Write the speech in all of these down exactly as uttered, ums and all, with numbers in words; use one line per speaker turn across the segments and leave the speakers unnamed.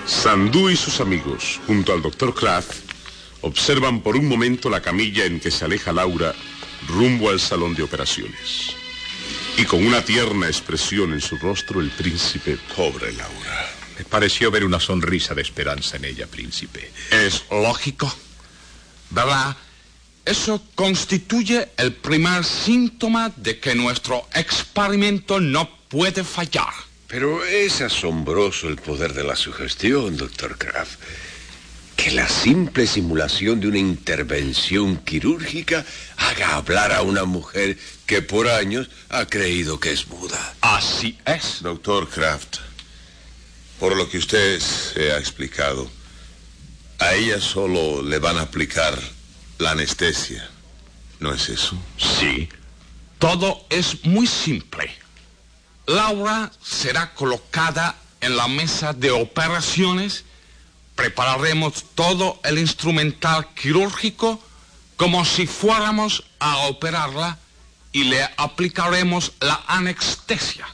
Sandu y sus amigos, junto al doctor Kraft, observan por un momento la camilla en que se aleja Laura rumbo al salón de operaciones. Y con una tierna expresión en su rostro, el príncipe...
Pobre Laura.
Me pareció ver una sonrisa de esperanza en ella, príncipe.
Es lógico, ¿verdad? Eso constituye el primer síntoma de que nuestro experimento no puede fallar.
Pero es asombroso el poder de la sugestión, doctor Kraft. Que la simple simulación de una intervención quirúrgica haga hablar a una mujer que por años ha creído que es muda.
Así es.
Doctor Kraft, por lo que usted se ha explicado, a ella solo le van a aplicar la anestesia, ¿no es eso?
Sí. Todo es muy simple. Laura será colocada en la mesa de operaciones. Prepararemos todo el instrumental quirúrgico como si fuéramos a operarla y le aplicaremos la anestesia.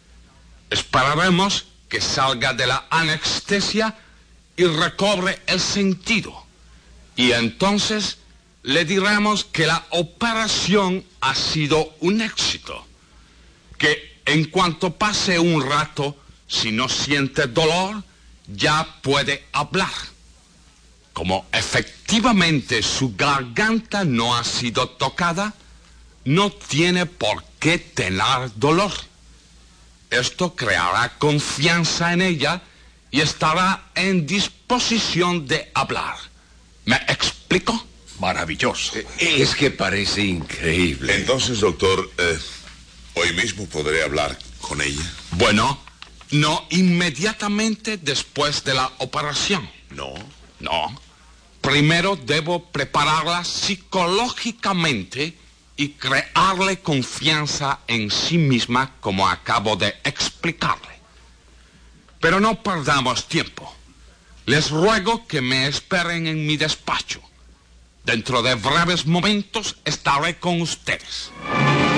Esperaremos que salga de la anestesia y recobre el sentido. Y entonces le diremos que la operación ha sido un éxito. Que en cuanto pase un rato, si no siente dolor, ya puede hablar. Como efectivamente su garganta no ha sido tocada, no tiene por qué tener dolor. Esto creará confianza en ella y estará en disposición de hablar. ¿Me explico?
Maravilloso.
Es que parece increíble.
Entonces, doctor, eh, hoy mismo podré hablar con ella.
Bueno, no inmediatamente después de la operación.
No.
No. Primero debo prepararla psicológicamente y crearle confianza en sí misma, como acabo de explicarle. Pero no perdamos tiempo. Les ruego que me esperen en mi despacho. Dentro de breves momentos estaré con ustedes.